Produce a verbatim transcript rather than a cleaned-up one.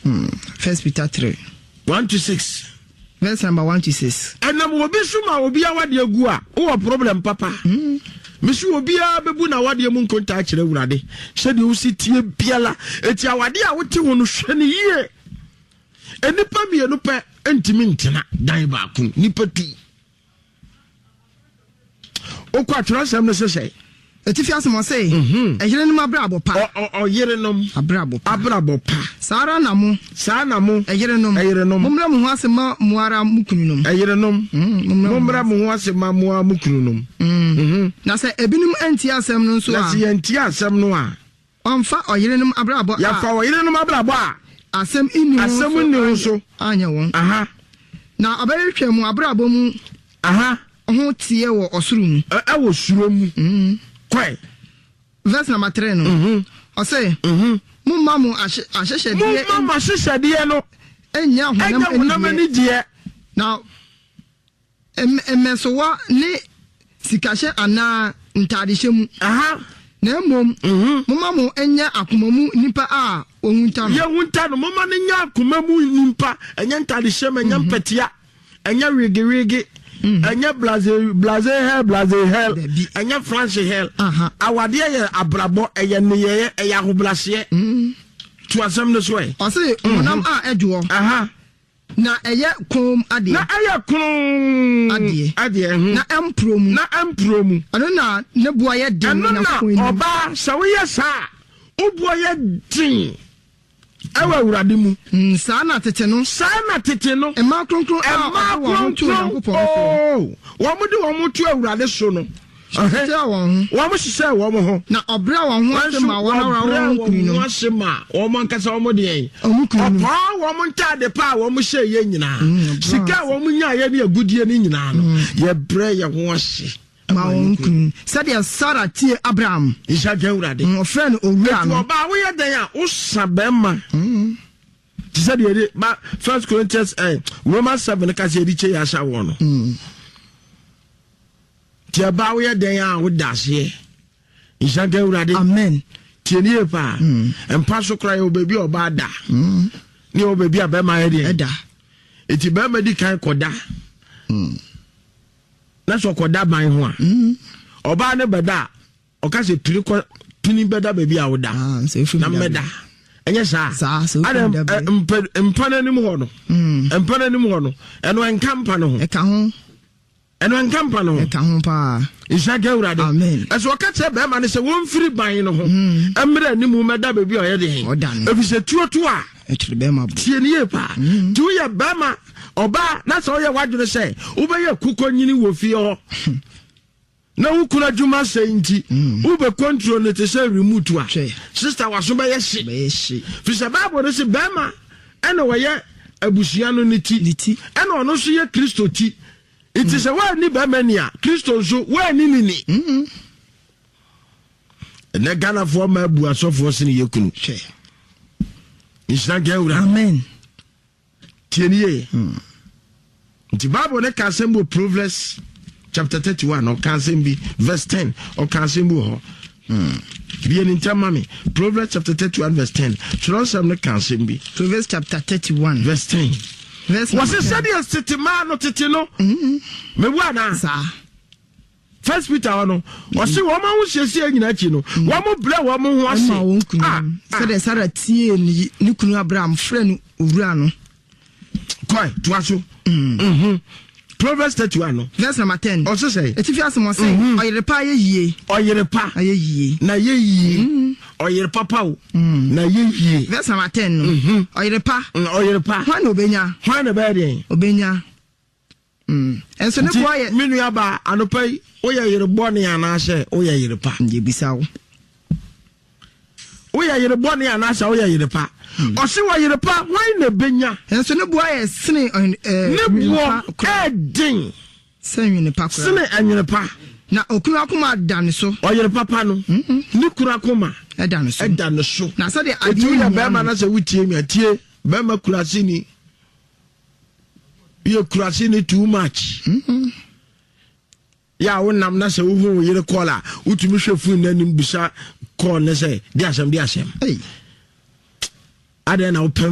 Hmm. First Peter three. one to six. Verse number one to six. And na mo be suma obi a wade agu a wo problem papa. Mm. Misu obi a bebu na wade mu nkonta a kire wurade. Hwe de wo sitie biala eti awade a wote ho no hwe ne yie. Enipa mienu pe entimi ntena dan ba ku nipa tu. O kwa transem no sese. Etifi asemo say, eh yere no abrabo pa. O yere no abrabo pa. Abrabo pa. Sara na mo, sa na mo, eh yere no. Eh yere no. Momra mo ho asema muara mukunu no. Eh yere no. Momra mo ho asema muara mukunu no. Mhm. Na se ebinum anti asem no so a. Na se anti asem no a. Onfa o yere no abrabo. Ya fa o yere no abrabo a. Asem inu. Asem inu so. Anya won. Aha. Na abayetwa mu abrabo mu. Aha. Ho tie wo osuru mu. E wo suro mu. Mhm. Kwai. Verse number three no. Mhm. O say, mhm. Mumma mu ahyehyede. Mumma mu ahyehyede no. Enya honam ani die. Now em emesowa ne sikahye ana ntadehye mu. Aha. Na mom, mhm. Mumma mu enya akomamu nipa a ohunta no. Ye hunta no mumma ne nya akomamu nipa enya ntadehye ma enya mpatia. Enya rigi rigi. Anya blaze blaze hell blaze hell anya France hell awade ye abrabo eye ne ye eye ahoblase to asem no so e o say monam a edwo aha na eye kom ade na eye kom ade ade na emprom na emprom ano na ne boa ye den na koin oba sa we ye sa oboa ye din ewa urade mu nsa na tete no sa na tete no e ma kronkron e ma kronkron oh wo mu de wo mu tu urade so no eh wo mu hise wo mu ho na obra wo ho asema wo na wo kunu no asema wo mu nkasa wo mu de yen opa wo mu ntade pa wo mu hye ye nyina sika wo mu nya ye ne agudie ne nyina no ye bre ye ho hye ma onkun said Sarah tie Abraham isha gewrade o friend owura no ba wo ye den a wo sabema mm said ye ba First Corinthians eh Romans seven ka se di che ya sha wo no mm tie ba wo ye den a wo dase isha gewrade amen tie ni pa empa so kra ye obabi oba da mm ni obabi abema ye de da eti ba ma di kan koda mm na so koda ban ho a mhm oba ne beda o ka se pili ko pini beda baby a woda ah so na meda enye sa sa so empana ni mu ho no mhm empana ni mu ho no eno enkampa no ho e ka ho eno enkampa no ho e ka ho pa isha gewrade amen eso ka che be ma ne se won firi ban no ho emre ni mu meda baby o ye de ebi se tuo tuo a e tire be ma tie ni e pa tu ye be ma oba na so ye wadwene se ubeye kukonyini wo fie ho na ukuna juma se nti ube control ne te se remote a sister waso be ye hye be ye hye fi se bible se bema ena wo ye abusua no ne ti ena ono so ye Kristo ti iti se wa ni bema ni a Kristo so wa ni ni ni mhm na Ghana for ma abu asofo se ne ye kunu hye isha gewra amen tieniye hmm the Bible ne ka sembo Proverbs chapter thirty-one or ka sembi verse ten or ka sembo ho hmm bien intamami Proverbs chapter thirty-one verse ten chiro sem ne ka sembi Proverbs chapter thirty-one verse ten verse was said yes tete ma no tete no mhm me bua na sa First Peter no was wo ma wo hyesie nyina chi no wo mo ble wo mo ho ase ah said Sarah tie ni ni kunu Abraham friend owura no Koi, tuaso. Mhm. Proverbs thirty-one no. Verse number ten. Also say. Etifi asemo say, oyerepa ye yie. Oyerepa ye yie. Na ye yie. Oyerepa pa o. Na ye yie. Verse number ten no. Mhm. Oyerepa. Oyerepa. Hwan obenya? Hwan na ba den? Obenya. Mm. Enso ne kwa ye. Minu ya ba anopai, oye yerebo ne anase, oye yerepa. Nje bisa wo. Oye yerebo ne anase, oye yerepa. O si wa yerepa wan na benya enso ne boa ye sene eh ne boa edin sene ne pa kura sene anwene pa na okuru akoma dan so o yerepa pa no ne kura akoma e dan so e dan so na so de ade ya be ma na se wutie mi atie be ma kura sini ye kura sini too much mhm ya wonam na se wo hu yere kola utumi hwefu nanim bisa call ne se di asem di asem hey ade na